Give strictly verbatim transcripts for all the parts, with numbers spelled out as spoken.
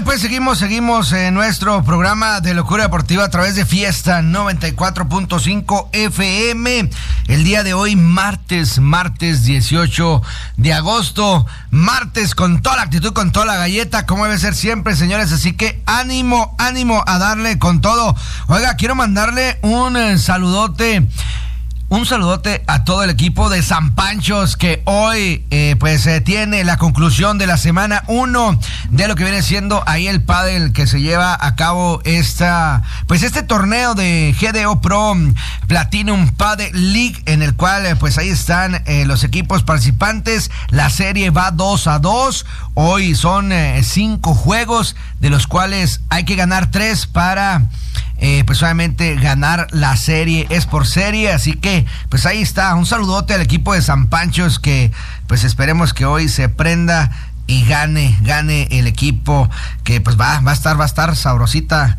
pues seguimos, seguimos en nuestro programa de Locura Deportiva a través de Fiesta noventa y cuatro punto cinco F M. El día de hoy, martes, martes dieciocho de agosto, martes con toda la actitud, con toda la galleta, como debe ser siempre, señores. Así que ánimo, ánimo a darle con todo. Oiga, quiero mandarle un eh, saludote. Un saludote a todo el equipo de San Panchos que hoy eh, pues eh, tiene la conclusión de la semana uno de lo que viene siendo ahí el pádel que se lleva a cabo esta pues este torneo de G D O Pro Platinum Padel League, en el cual eh, pues ahí están eh, los equipos participantes. La serie va dos a dos. Hoy son eh, cinco juegos, de los cuales hay que ganar tres para Eh, pues obviamente ganar la serie, es por serie, así que pues ahí está, un saludote al equipo de San Panchos que pues esperemos que hoy se prenda y gane, gane el equipo, que pues va, va a estar, va a estar sabrosita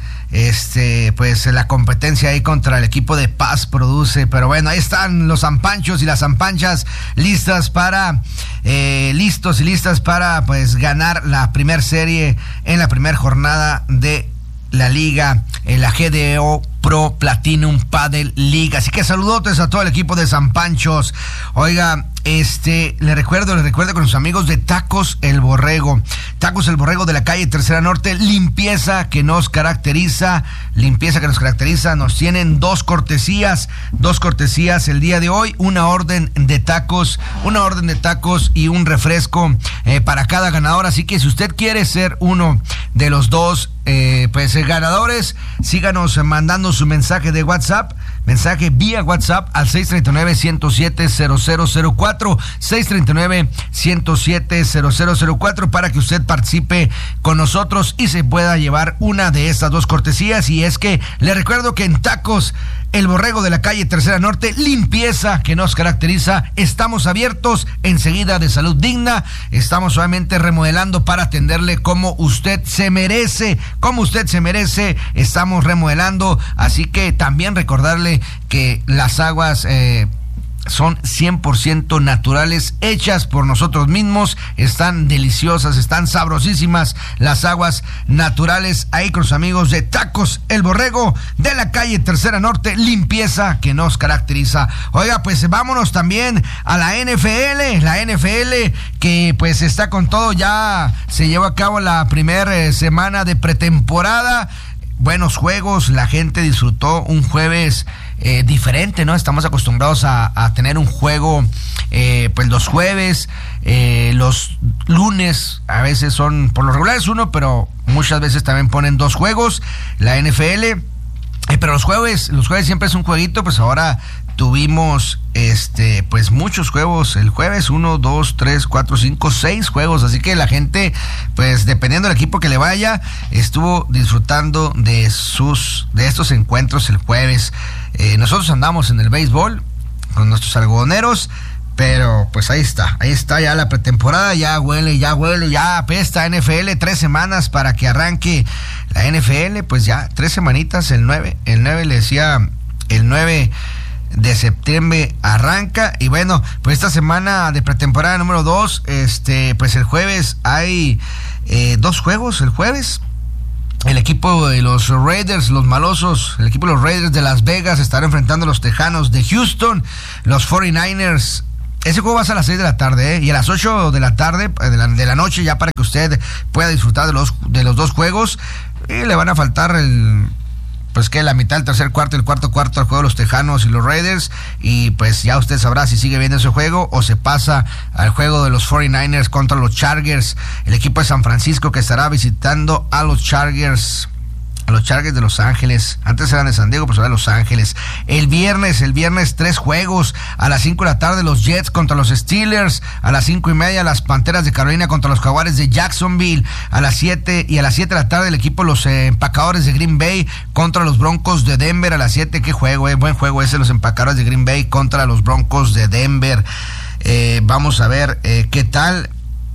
este pues la competencia ahí contra el equipo de Paz Produce. Pero bueno, ahí están los San Panchos y las San Panchas listas para eh, listos y listas para pues ganar la primer serie en la primera jornada de la liga, en la G D O Pro Platinum Padel League. Así que saludotes a todo el equipo de San Panchos. Oiga, este, le recuerdo, le recuerdo con los amigos de Tacos El Borrego. Tacos El Borrego de la calle Tercera Norte, limpieza que nos caracteriza, limpieza que nos caracteriza. Nos tienen dos cortesías, dos cortesías el día de hoy, una orden de tacos, una orden de tacos y un refresco eh, para cada ganador. Así que si usted quiere ser uno de los dos eh, pues eh, ganadores, síganos mandando su mensaje de WhatsApp, mensaje vía WhatsApp al seis tres nueve, uno cero siete, cero cero cero cuatro, seis tres nueve, uno cero siete, cero cero cero cuatro, para que usted participe con nosotros y se pueda llevar una de estas dos cortesías. Y es que le recuerdo que en Tacos El Borrego de la calle Tercera Norte, limpieza que nos caracteriza, estamos abiertos enseguida de Salud Digna, estamos solamente remodelando para atenderle como usted se merece, como usted se merece, estamos remodelando. Así que también recordarle que las aguas eh, son cien por ciento naturales, hechas por nosotros mismos, están deliciosas, están sabrosísimas las aguas naturales, ahí con los amigos de Tacos El Borrego de la calle Tercera Norte, limpieza que nos caracteriza. Oiga, pues vámonos también a la N F L, la N F L que pues está con todo, ya se llevó a cabo la primera eh, semana de pretemporada. Buenos juegos, la gente disfrutó un jueves eh, diferente, ¿no? Estamos acostumbrados a, a tener un juego eh, pues los jueves, eh, los lunes a veces son, por lo regular es uno, pero muchas veces también ponen dos juegos, la N F L, eh, pero los jueves, los jueves siempre es un jueguito. Pues ahora tuvimos este pues muchos juegos el jueves, uno, dos, tres, cuatro, cinco, seis juegos, así que la gente, pues dependiendo del equipo que le vaya, estuvo disfrutando de sus, de estos encuentros el jueves. Eh, nosotros andamos en el béisbol con nuestros algodoneros, pero pues ahí está, ahí está ya la pretemporada, ya huele, ya huele, ya apesta N F L, tres semanas para que arranque la N F L, pues ya tres semanitas, el nueve, el nueve le decía, el nueve de septiembre arranca. Y bueno, pues esta semana de pretemporada número dos, este, pues el jueves hay eh, dos juegos. El jueves el equipo de los Raiders, los malosos, el equipo de los Raiders de Las Vegas estará enfrentando a los Tejanos de Houston, los cuarenta y nueve ers. Ese juego va a ser a las seis de la tarde, ¿eh? Y a las ocho de la tarde, de la, de la noche, ya para que usted pueda disfrutar de los, de los dos juegos. Y le van a faltar el, pues que la mitad, el tercer cuarto, el cuarto cuarto al juego de los Tejanos y los Raiders, y pues ya usted sabrá si sigue viendo ese juego o se pasa al juego de los cuarenta y nueve ers contra los Chargers, el equipo de San Francisco que estará visitando a los Chargers, a los Chargers de Los Ángeles. Antes eran de San Diego, pues ahora Los Ángeles. El viernes, el viernes tres juegos. A las cinco de la tarde los Jets contra los Steelers. A las cinco y media las Panteras de Carolina contra los Jaguares de Jacksonville. A las siete y a las siete de la tarde el equipo de los eh, Empacadores de Green Bay contra los Broncos de Denver. A las siete, qué juego, eh, buen juego ese, los Empacadores de Green Bay contra los Broncos de Denver. Eh, vamos a ver eh, qué tal.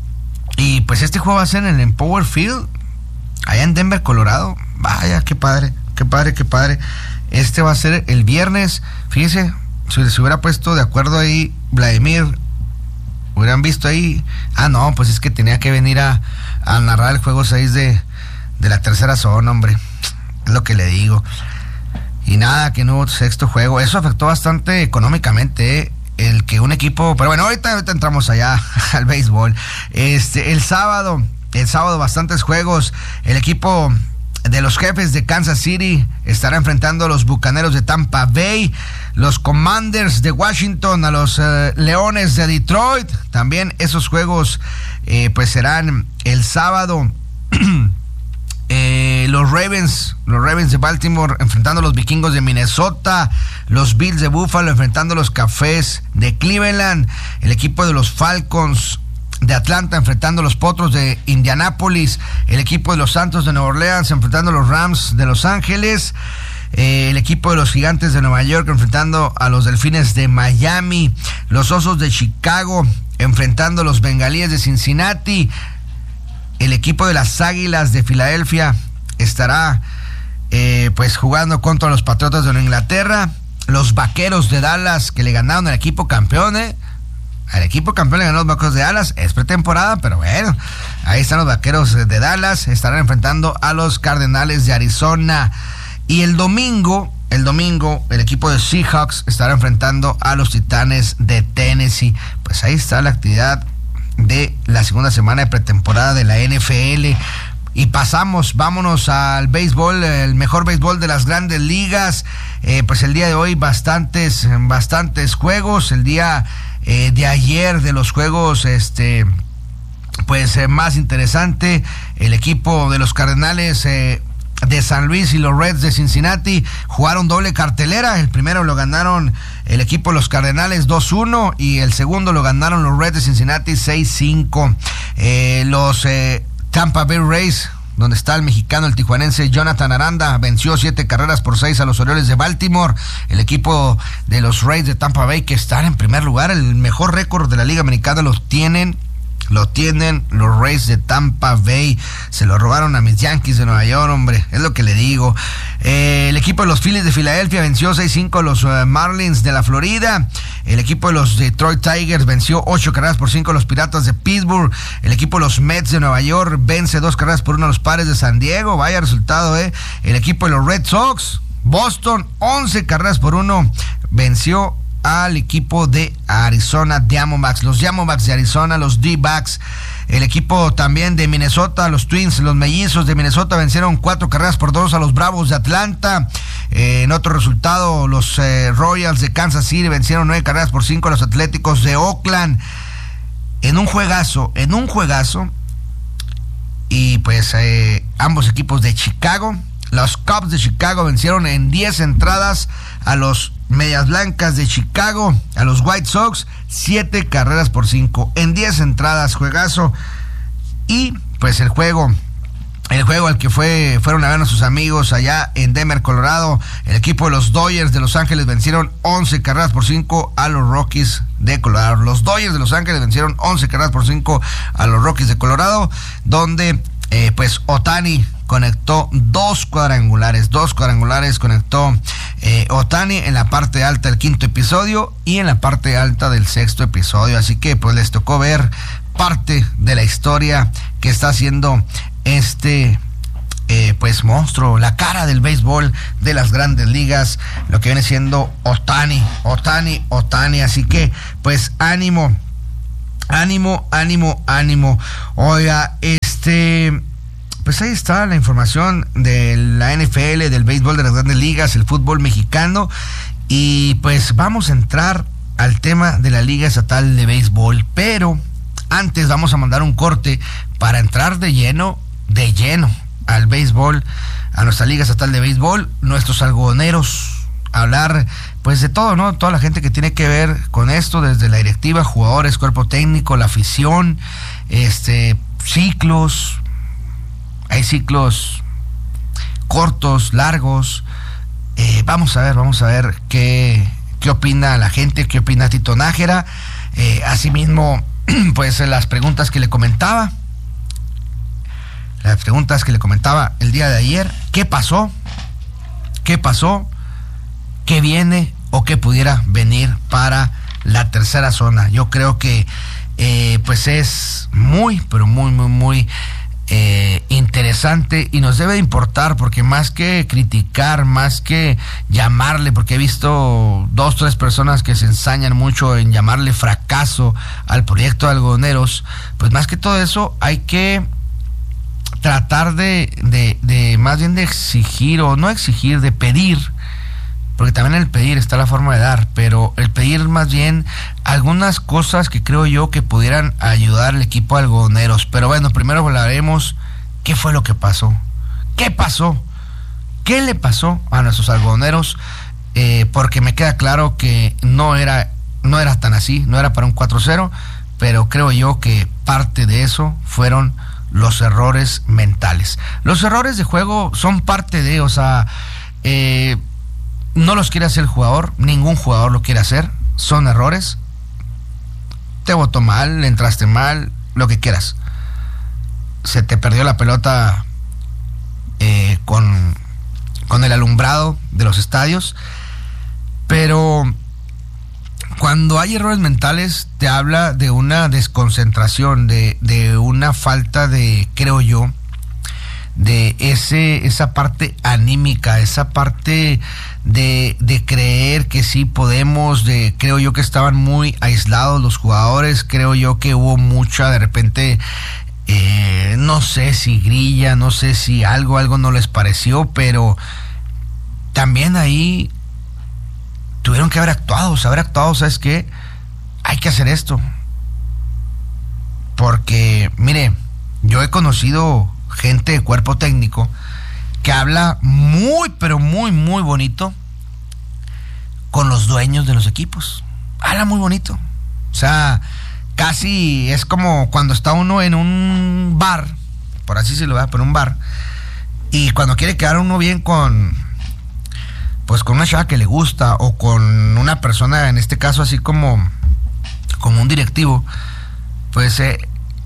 Y pues este juego va a ser en el Empower Field, allá en Denver, Colorado. Vaya, qué padre, qué padre, qué padre. Este va a ser el viernes. Fíjese, si se hubiera puesto de acuerdo ahí Vladimir, hubieran visto ahí. Ah, no, pues es que tenía que venir a, a narrar el juego seis de, de la tercera zona, hombre. Es lo que le digo. Y nada, que no hubo sexto juego. Eso afectó bastante económicamente, ¿eh? El que un equipo... Pero bueno, ahorita, ahorita entramos allá al béisbol. Este, el sábado, el sábado bastantes juegos. El equipo de los Jefes de Kansas City estará enfrentando a los Bucaneros de Tampa Bay. Los Commanders de Washington a los uh, Leones de Detroit. También esos juegos eh, pues serán el sábado. Eh, los Ravens, los Ravens de Baltimore enfrentando a los Vikingos de Minnesota, los Bills de Buffalo enfrentando a los Cafés de Cleveland, el equipo de los Falcons de Atlanta enfrentando a los Potros de Indianápolis, el equipo de los Santos de Nueva Orleans enfrentando a los Rams de Los Ángeles, eh, el equipo de los Gigantes de Nueva York enfrentando a los Delfines de Miami, los Osos de Chicago enfrentando a los Bengalíes de Cincinnati. El equipo de las Águilas de Filadelfia estará eh, pues jugando contra los Patriotas de Nueva Inglaterra. Los Vaqueros de Dallas, que le ganaron al equipo campeón, ¿eh? Al equipo campeón le ganó los Vaqueros de Dallas. Es pretemporada, pero bueno, ahí están los Vaqueros de Dallas. Estarán enfrentando a los Cardenales de Arizona. Y el domingo, el domingo, el equipo de Seahawks estará enfrentando a los Titanes de Tennessee. Pues ahí está la actividad de la segunda semana de pretemporada de la N F L. Y pasamos, vámonos al béisbol, el mejor béisbol de las grandes ligas. Eh, pues el día de hoy bastantes, bastantes juegos. El día eh, de ayer de los juegos, este, pues eh, más interesante, el equipo de los Cardenales eh, de San Luis y los Reds de Cincinnati jugaron doble cartelera. El primero lo ganaron el equipo de los Cardenales dos uno y el segundo lo ganaron los Reds de Cincinnati seis cinco. Eh, los eh, Tampa Bay Rays, donde está el mexicano, el tijuanense Jonathan Aranda, venció siete carreras por seis a los Orioles de Baltimore. El equipo de los Rays de Tampa Bay, que están en primer lugar, el mejor récord de la Liga Americana, los tienen Lo tienen los Rays de Tampa Bay. Se lo robaron a mis Yankees de Nueva York, hombre. Es lo que le digo. Eh, el equipo de los Phillies de Filadelfia venció seis cinco a los uh, Marlins de la Florida. El equipo de los Detroit Tigers venció ocho carreras por cinco a los Piratas de Pittsburgh. El equipo de los Mets de Nueva York vence dos carreras por uno a los Padres de San Diego. Vaya resultado, ¿eh? El equipo de los Red Sox, Boston, once carreras por uno, venció al equipo de Arizona Diamondbacks. Los Diamondbacks de Arizona, los D-Backs. El equipo también de Minnesota, los Twins, los Mellizos de Minnesota vencieron cuatro carreras por dos a los Bravos de Atlanta. Eh, en otro resultado, los eh, Royals de Kansas City vencieron nueve carreras por cinco a los Atléticos de Oakland. En un juegazo, en un juegazo. Y pues eh, ambos equipos de Chicago, los Cubs de Chicago vencieron en diez entradas a los Medias Blancas de Chicago, a los White Sox, siete carreras por cinco en diez entradas, juegazo. Y pues el juego, el juego al que fue, fueron a ver a sus amigos allá en Denver, Colorado, el equipo de los Dodgers de Los Ángeles vencieron once carreras por cinco a los Rockies de Colorado. Los Dodgers de Los Ángeles vencieron once carreras por cinco a los Rockies de Colorado, donde eh, pues Ohtani conectó dos cuadrangulares, dos cuadrangulares conectó eh, Ohtani en la parte alta del quinto episodio y en la parte alta del sexto episodio. Así que pues les tocó ver parte de la historia que está haciendo este eh, pues monstruo, la cara del béisbol de las grandes ligas, lo que viene siendo Ohtani, Ohtani, Ohtani. Así que pues ánimo, ánimo, ánimo, ánimo. Oiga, este... pues ahí está la información de la N F L, del béisbol de las grandes ligas, el fútbol mexicano. Y pues vamos a entrar al tema de la Liga Estatal de Béisbol. Pero antes vamos a mandar un corte para entrar de lleno, de lleno al béisbol, a nuestra Liga Estatal de Béisbol, nuestros algodoneros, hablar pues de todo, ¿no? Toda la gente que tiene que ver con esto, desde la directiva, jugadores, cuerpo técnico, la afición, este, ciclos. Hay ciclos cortos, largos. Eh, vamos a ver, vamos a ver qué, qué opina la gente, qué opina Tito Nájera. Eh, asimismo, pues las preguntas que le comentaba, las preguntas que le comentaba el día de ayer. ¿Qué pasó? ¿Qué pasó? ¿Qué viene o qué pudiera venir para la tercera zona? Yo creo que eh, pues es muy, pero muy, muy, muy... Eh, interesante interesante y nos debe importar, porque más que criticar, más que llamarle, porque he visto dos, tres personas que se ensañan mucho en llamarle fracaso al proyecto de algodoneros, pues más que todo eso hay que tratar de, de, de más bien de exigir, o no exigir, de pedir, porque también en el pedir está la forma de dar, pero el pedir más bien algunas cosas que creo yo que pudieran ayudar al equipo de algodoneros. Pero bueno, primero hablaremos qué fue lo que pasó, qué pasó, qué le pasó a nuestros algodoneros, eh, porque me queda claro que no era, no era tan así, no era para un cuatro cero, pero creo yo que parte de eso fueron los errores mentales. Los errores de juego son parte de, o sea, eh, no los quiere hacer el jugador, ningún jugador lo quiere hacer, son errores. Te botó mal, le entraste mal, lo que quieras. Se te perdió la pelota eh, con, con el alumbrado de los estadios, pero cuando hay errores mentales te habla de una desconcentración, de, de una falta de, creo yo, de ese esa parte anímica, esa parte de, de creer que sí podemos, de creo yo que estaban muy aislados los jugadores, creo yo que hubo mucha, de repente, eh, no sé si grilla, no sé si algo, algo no les pareció, pero también ahí tuvieron que haber actuado, haber actuado, ¿sabes qué? Hay que hacer esto. Porque, mire, yo he conocido gente de cuerpo técnico que habla muy, pero muy, muy bonito con los dueños de los equipos. Habla muy bonito. O sea, casi es como cuando está uno en un bar, por así se lo va, pero un bar, y cuando quiere quedar uno bien con, pues con una chava que le gusta, o con una persona, en este caso así como, como un directivo, pues, eh,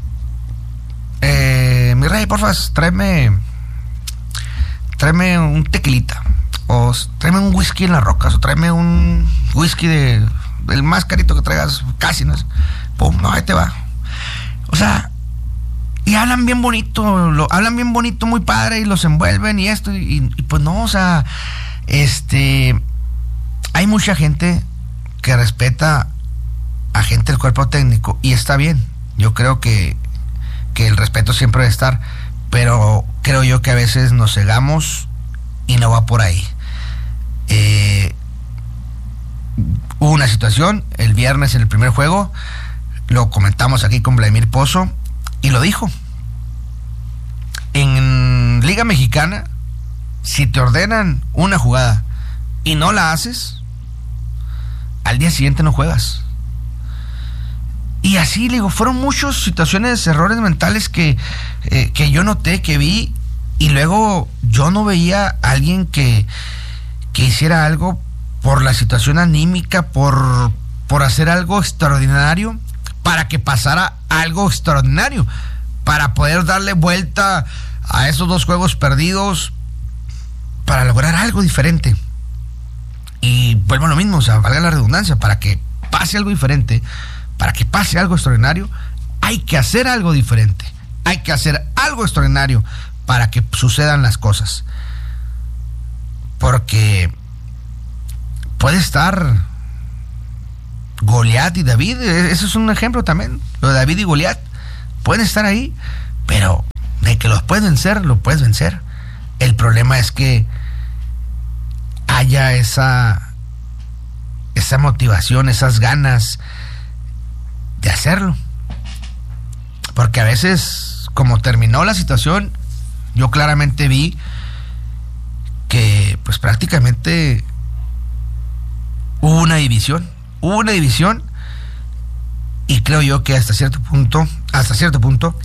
eh, mi rey, porfa, tráeme, tráeme un tequilita, o tráeme un whisky en las rocas, o tráeme un whisky de, el más carito que traigas, casi, ¿no? Pum, no, ahí te va. O sea, y hablan bien bonito, lo, hablan bien bonito, muy padre, y los envuelven y esto, y, y pues no, o sea, este, hay mucha gente que respeta a gente del cuerpo técnico, y está bien. Yo creo que, que el respeto siempre debe estar, pero creo yo que a veces nos cegamos y no va por ahí. Eh, hubo una situación el viernes en el primer juego, lo comentamos aquí con Vladimir Pozo, y lo dijo. En Liga Mexicana, si te ordenan una jugada y no la haces, al día siguiente no juegas. Y así, le digo, fueron muchas situaciones, errores mentales que, eh, que yo noté, que vi, y luego yo no veía a alguien que, que hiciera algo por la situación anímica, por, por hacer algo extraordinario, para que pasara algo extraordinario, para poder darle vuelta a esos dos juegos perdidos, para lograr algo diferente. Y vuelvo a lo mismo, o sea, valga la redundancia, para que pase algo diferente, para que pase algo extraordinario, hay que hacer algo diferente, hay que hacer algo extraordinario para que sucedan las cosas. Porque puede estar Goliat y David, eso es un ejemplo también, lo de David y Goliat, pueden estar ahí, pero de que los puedes vencer, lo puedes vencer. El problema es que haya esa, esa motivación, esas ganas de hacerlo. Porque a veces, como terminó la situación, yo claramente vi que pues prácticamente hubo una división, hubo una división, y creo yo que hasta cierto punto, hasta cierto punto,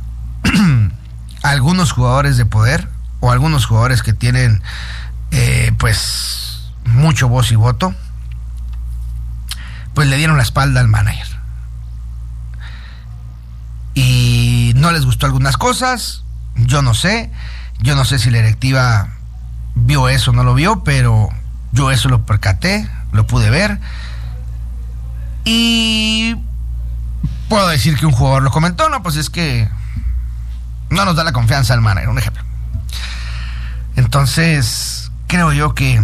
algunos jugadores de poder, o algunos jugadores que tienen eh, pues mucho voz y voto, pues le dieron la espalda al manager. Y no les gustó algunas cosas, yo no sé, yo no sé si la directiva vio eso o no lo vio, pero yo eso lo percaté, lo pude ver, y puedo decir que un jugador lo comentó, no, pues es que no nos da la confianza al manager, un ejemplo. Entonces, creo yo que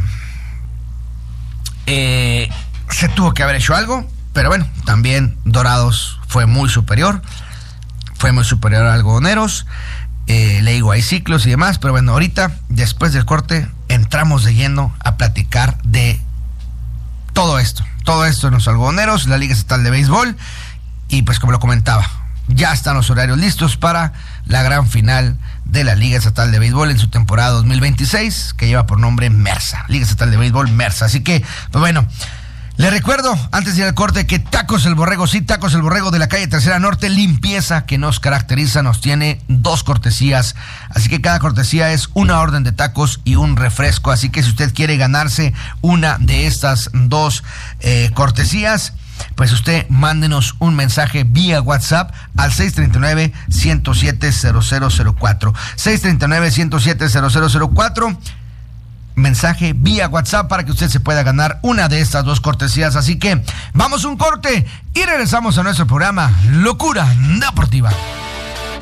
eh, se tuvo que haber hecho algo, pero bueno, también Dorados fue muy superior, fue muy superior a Algodoneros. Eh, le digo, hay ciclos y demás, pero bueno, ahorita, después del corte, entramos de lleno a platicar de todo esto, todo esto en los Algodoneros, la Liga Estatal de Béisbol, y pues como lo comentaba, ya están los horarios listos para la gran final de la Liga Estatal de Béisbol en su temporada dos mil veintiséis, que lleva por nombre MERSA, Liga Estatal de Béisbol MERSA. Así que, pues bueno, les recuerdo, antes de ir al corte, que Tacos El Borrego, sí, Tacos El Borrego de la calle Tercera Norte, limpieza que nos caracteriza, nos tiene dos cortesías. Así que cada cortesía es una orden de tacos y un refresco. Así que si usted quiere ganarse una de estas dos eh, cortesías, pues usted mándenos un mensaje vía WhatsApp al seis tres nueve, uno cero siete, cero cero cero cuatro. seis tres nueve, uno cero siete, cero cero cero cuatro. Mensaje vía WhatsApp para que usted se pueda ganar una de estas dos cortesías. Así que vamos a un corte y regresamos a nuestro programa Locura Deportiva.